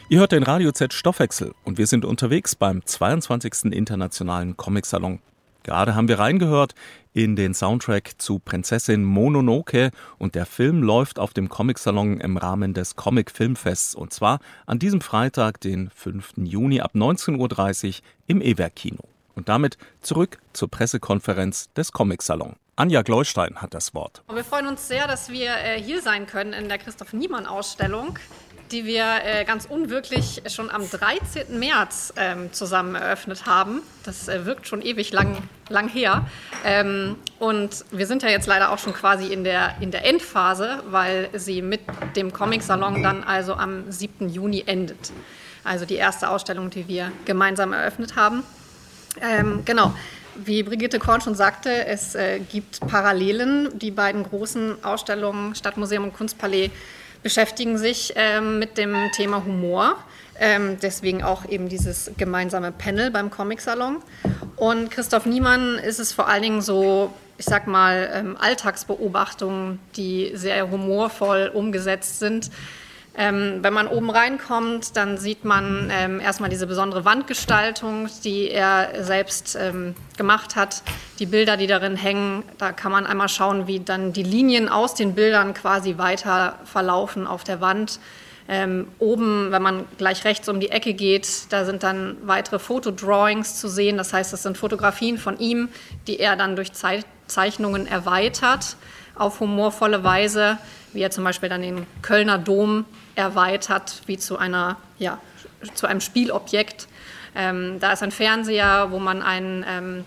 Ihr hört den Radio Z Stoffwechsel und wir sind unterwegs beim 22. Internationalen Comic-Salon. Gerade haben wir reingehört in den Soundtrack zu Prinzessin Mononoke und der Film läuft auf dem Comic-Salon im Rahmen des Comic-Filmfests und zwar an diesem Freitag, den 5. Juni ab 19:30 Uhr im E-Werk-Kino. Und damit zurück zur Pressekonferenz des Comic-Salon. Anja Gleustein hat das Wort. Wir freuen uns sehr, dass wir hier sein können in der Christoph-Niemann-Ausstellung, die wir ganz unwirklich schon am 13. März zusammen eröffnet haben. Das wirkt schon ewig lang her. Und wir sind ja jetzt leider auch schon quasi in der Endphase, weil sie mit dem Comic-Salon dann also am 7. Juni endet. Also die erste Ausstellung, die wir gemeinsam eröffnet haben. Genau. Wie Brigitte Korn schon sagte, es gibt Parallelen. Die beiden großen Ausstellungen, Stadtmuseum und Kunstpalais, beschäftigen sich mit dem Thema Humor. Deswegen auch eben dieses gemeinsame Panel beim Comic-Salon. Und Christoph Niemann ist es vor allen Dingen so, ich sag mal, Alltagsbeobachtungen, die sehr humorvoll umgesetzt sind. Wenn man oben reinkommt, dann sieht man erstmal diese besondere Wandgestaltung, die er selbst gemacht hat. Die Bilder, die darin hängen, da kann man einmal schauen, wie dann die Linien aus den Bildern quasi weiter verlaufen auf der Wand. Oben, wenn man gleich rechts um die Ecke geht, da sind dann weitere Fotodrawings zu sehen. Das heißt, das sind Fotografien von ihm, die er dann durch Zeichnungen erweitert auf humorvolle Weise, wie er zum Beispiel dann den Kölner Dom erweitert, wie zu einem Spielobjekt. Da ist ein Fernseher, wo man ein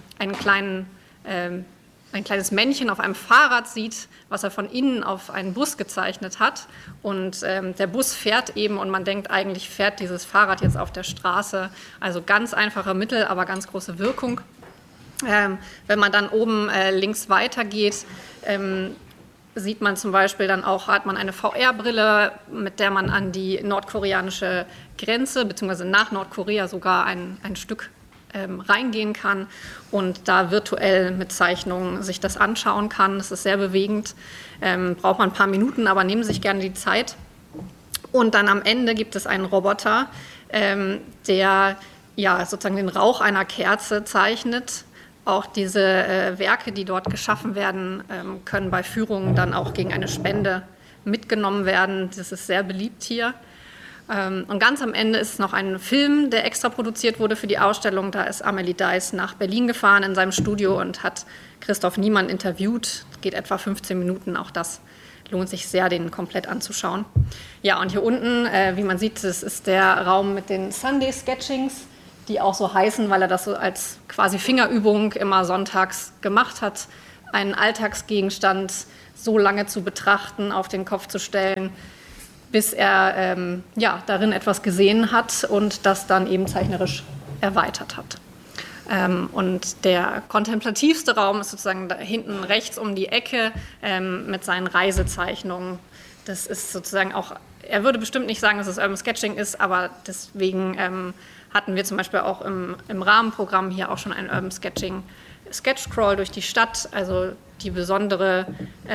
kleines Männchen auf einem Fahrrad sieht, was er von innen auf einen Bus gezeichnet hat. Und der Bus fährt eben und man denkt, eigentlich fährt dieses Fahrrad jetzt auf der Straße. Also ganz einfache Mittel, aber ganz große Wirkung. Wenn man dann oben links weitergeht, sieht man zum Beispiel dann auch, hat man eine VR-Brille, mit der man an die nordkoreanische Grenze, beziehungsweise nach Nordkorea sogar ein Stück reingehen kann und da virtuell mit Zeichnungen sich das anschauen kann. Das ist sehr bewegend, braucht man ein paar Minuten, aber nehmen Sie sich gerne die Zeit. Und dann am Ende gibt es einen Roboter, der sozusagen den Rauch einer Kerze zeichnet. Auch diese Werke, die dort geschaffen werden, können bei Führungen dann auch gegen eine Spende mitgenommen werden. Das ist sehr beliebt hier. Und ganz am Ende ist noch ein Film, der extra produziert wurde für die Ausstellung. Da ist Amelie Deiss nach Berlin gefahren in seinem Studio und hat Christoph Niemann interviewt. Das geht etwa 15 Minuten. Auch das lohnt sich sehr, den komplett anzuschauen. Ja, und hier unten, wie man sieht, das ist der Raum mit den Sunday-Sketchings, die auch so heißen, weil er das so als quasi Fingerübung immer sonntags gemacht hat, einen Alltagsgegenstand so lange zu betrachten, auf den Kopf zu stellen, bis er darin etwas gesehen hat und das dann eben zeichnerisch erweitert hat. Und der kontemplativste Raum ist sozusagen da hinten rechts um die Ecke mit seinen Reisezeichnungen. Das ist sozusagen auch, er würde bestimmt nicht sagen, dass es Urban Sketching ist, aber deswegen hatten wir zum Beispiel auch im Rahmenprogramm hier auch schon ein Urban Sketching Sketchcrawl durch die Stadt, also die besondere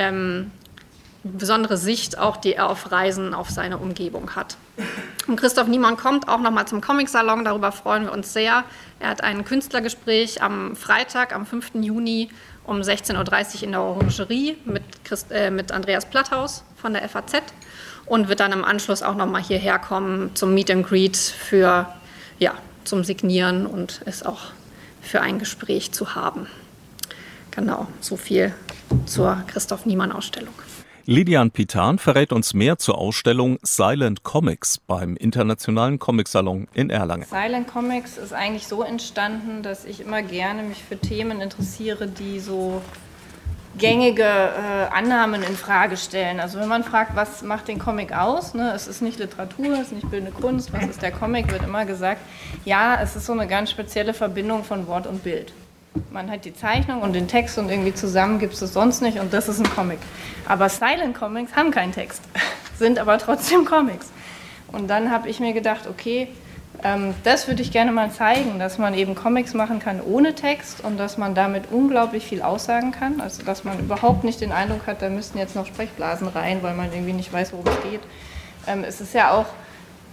Sicht auch, die er auf Reisen auf seine Umgebung hat. Und Christoph Niemann kommt auch nochmal zum Comic-Salon, darüber freuen wir uns sehr. Er hat ein Künstlergespräch am Freitag, am 5. Juni um 16:30 Uhr in der Orangerie mit Andreas Platthaus von der FAZ und wird dann im Anschluss auch nochmal hierher kommen zum Meet and Greet zum Signieren und es auch für ein Gespräch zu haben. Genau, so viel zur Christoph Niemann-Ausstellung. Lidian Pitan verrät uns mehr zur Ausstellung Silent Comics beim Internationalen Comic-Salon in Erlangen. Silent Comics ist eigentlich so entstanden, dass ich immer gerne mich für Themen interessiere, die so gängige Annahmen in Frage stellen. Also wenn man fragt, was macht den Comic aus, ne? Es ist nicht Literatur, es ist nicht bildende Kunst, was ist der Comic, wird immer gesagt, ja, es ist so eine ganz spezielle Verbindung von Wort und Bild. Man hat die Zeichnung und den Text und irgendwie zusammen gibt es das sonst nicht und das ist ein Comic. Aber Silent Comics haben keinen Text, sind aber trotzdem Comics. Und dann habe ich mir gedacht, okay, das würde ich gerne mal zeigen, dass man eben Comics machen kann ohne Text und dass man damit unglaublich viel aussagen kann. Also dass man überhaupt nicht den Eindruck hat, da müssten jetzt noch Sprechblasen rein, weil man irgendwie nicht weiß, worum es geht. Es ist ja auch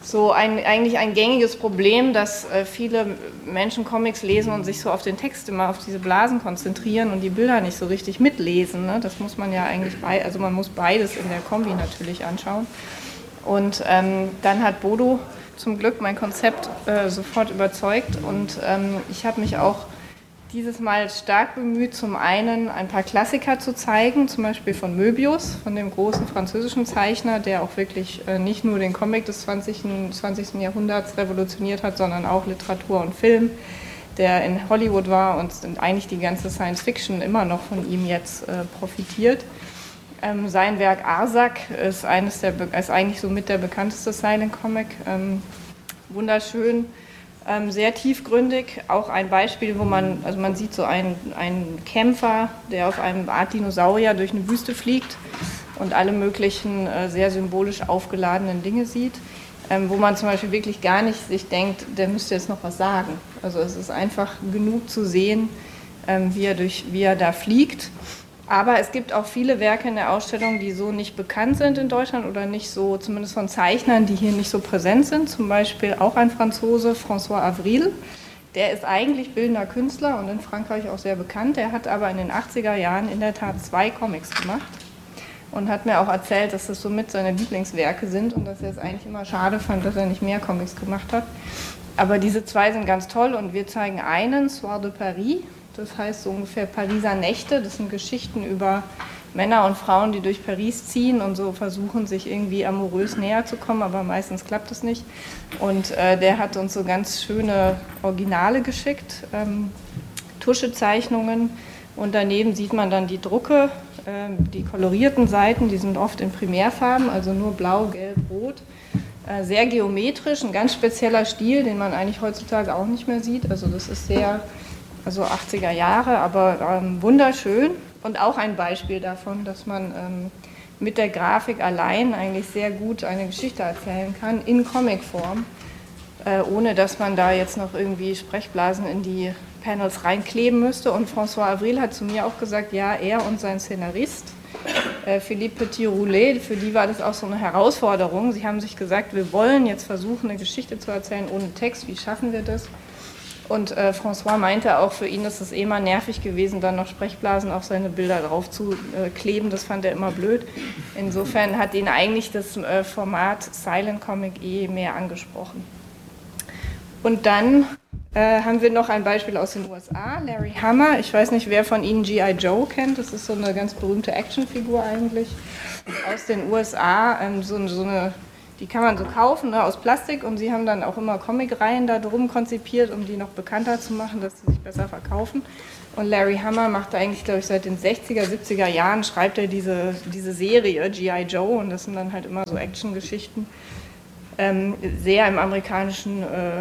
eigentlich ein gängiges Problem, dass viele Menschen Comics lesen und sich so auf den Text immer auf diese Blasen konzentrieren und die Bilder nicht so richtig mitlesen. Ne? Das muss man ja eigentlich, also man muss beides in der Kombi natürlich anschauen. Und dann hat Bodo zum Glück mein Konzept sofort überzeugt und ich habe mich auch dieses Mal stark bemüht, zum einen ein paar Klassiker zu zeigen, zum Beispiel von Möbius, von dem großen französischen Zeichner, der auch wirklich nicht nur den Comic des 20. Jahrhunderts revolutioniert hat, sondern auch Literatur und Film, der in Hollywood war und eigentlich die ganze Science-Fiction immer noch von ihm jetzt profitiert. Sein Werk Arsak ist eigentlich so mit der bekannteste Silent Comic, wunderschön. Sehr tiefgründig, auch ein Beispiel, wo man sieht so einen Kämpfer, der auf einem Art Dinosaurier durch eine Wüste fliegt und alle möglichen sehr symbolisch aufgeladenen Dinge sieht, wo man zum Beispiel wirklich gar nicht sich denkt, der müsste jetzt noch was sagen. Also es ist einfach genug zu sehen, wie er da fliegt. Aber es gibt auch viele Werke in der Ausstellung, die so nicht bekannt sind in Deutschland oder nicht so, zumindest von Zeichnern, die hier nicht so präsent sind. Zum Beispiel auch ein Franzose, François Avril. Der ist eigentlich bildender Künstler und in Frankreich auch sehr bekannt. Der hat aber in den 80er Jahren in der Tat 2 Comics gemacht und hat mir auch erzählt, dass das somit seine Lieblingswerke sind und dass er es eigentlich immer schade fand, dass er nicht mehr Comics gemacht hat. Aber diese 2 sind ganz toll und wir zeigen einen, Soir de Paris. Das heißt so ungefähr Pariser Nächte. Das sind Geschichten über Männer und Frauen, die durch Paris ziehen und so versuchen, sich irgendwie amorös näher zu kommen, aber meistens klappt es nicht. Und der hat uns so ganz schöne Originale geschickt, Tuschezeichnungen. Und daneben sieht man dann die Drucke, die kolorierten Seiten, die sind oft in Primärfarben, also nur blau, gelb, rot. Sehr geometrisch, ein ganz spezieller Stil, den man eigentlich heutzutage auch nicht mehr sieht. Also das ist also 80er Jahre, aber wunderschön und auch ein Beispiel davon, dass man mit der Grafik allein eigentlich sehr gut eine Geschichte erzählen kann, in Comicform, ohne dass man da jetzt noch irgendwie Sprechblasen in die Panels reinkleben müsste. Und François Avril hat zu mir auch gesagt, ja, er und sein Szenarist, Philippe Petit-Roulet, für die war das auch so eine Herausforderung. Sie haben sich gesagt, wir wollen jetzt versuchen, eine Geschichte zu erzählen ohne Text, wie schaffen wir das? Und François meinte auch, für ihn ist es mal nervig gewesen, dann noch Sprechblasen auf seine Bilder drauf zu kleben. Das fand er immer blöd. Insofern hat ihn eigentlich das Format Silent Comic mehr angesprochen. Und dann haben wir noch ein Beispiel aus den USA, Larry Hama. Ich weiß nicht, wer von Ihnen G.I. Joe kennt. Das ist so eine ganz berühmte Actionfigur eigentlich aus den USA. Die kann man so kaufen, ne, aus Plastik, und sie haben dann auch immer Comicreihen da drum konzipiert, um die noch bekannter zu machen, dass sie sich besser verkaufen. Und Larry Hama macht eigentlich, glaube ich, seit den 60er, 70er Jahren, schreibt er diese Serie G.I. Joe, und das sind dann halt immer so Actiongeschichten, sehr im amerikanischen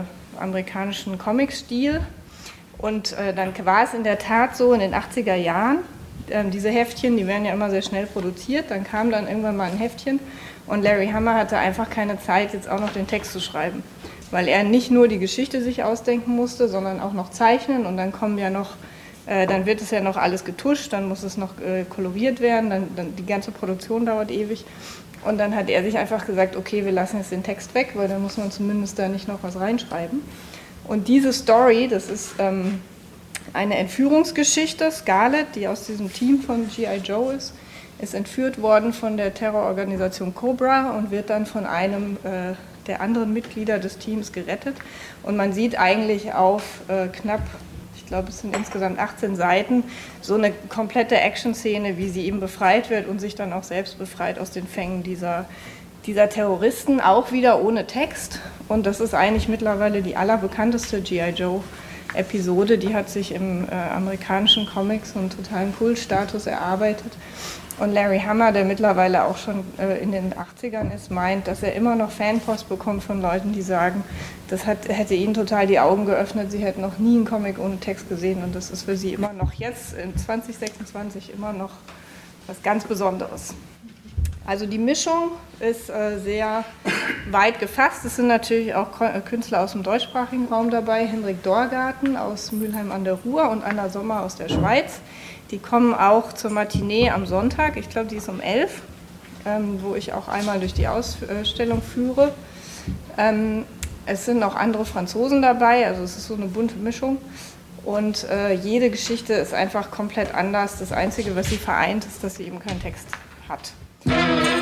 Comic-Stil. Und dann war es in der Tat so in den 80er Jahren, diese Heftchen, die werden ja immer sehr schnell produziert, dann kam dann irgendwann mal ein Heftchen, und Larry Hama hatte einfach keine Zeit, jetzt auch noch den Text zu schreiben, weil er nicht nur die Geschichte sich ausdenken musste, sondern auch noch zeichnen, und dann kommen ja noch, dann wird es ja noch alles getuscht, dann muss es noch koloriert werden, dann die ganze Produktion dauert ewig, und dann hat er sich einfach gesagt, okay, wir lassen jetzt den Text weg, weil dann muss man zumindest da nicht noch was reinschreiben. Und diese Story, das ist eine Entführungsgeschichte, Scarlett, die aus diesem Team von G.I. Joe ist entführt worden von der Terrororganisation Cobra und wird dann von einem der anderen Mitglieder des Teams gerettet. Und man sieht eigentlich auf knapp, ich glaube es sind insgesamt 18 Seiten, so eine komplette Action-Szene, wie sie eben befreit wird und sich dann auch selbst befreit aus den Fängen dieser Terroristen, auch wieder ohne Text. Und das ist eigentlich mittlerweile die allerbekannteste G.I. Joe-Episode. Die hat sich im amerikanischen Comics einen totalen Kultstatus erarbeitet. Und Larry Hama, der mittlerweile auch schon in den 80ern ist, meint, dass er immer noch Fanpost bekommt von Leuten, die sagen, das hätte ihnen total die Augen geöffnet, sie hätten noch nie einen Comic ohne Text gesehen, und das ist für sie immer noch jetzt, in 2026, immer noch was ganz Besonderes. Also die Mischung ist sehr weit gefasst. Es sind natürlich auch Künstler aus dem deutschsprachigen Raum dabei, Henrik Dorgarten aus Mülheim an der Ruhr und Anna Sommer aus der Schweiz. Die kommen auch zur Matinee am Sonntag, ich glaube, die ist um 11, wo ich auch einmal durch die Ausstellung führe. Es sind auch andere Franzosen dabei, also es ist so eine bunte Mischung. Und jede Geschichte ist einfach komplett anders. Das Einzige, was sie vereint, ist, dass sie eben keinen Text hat.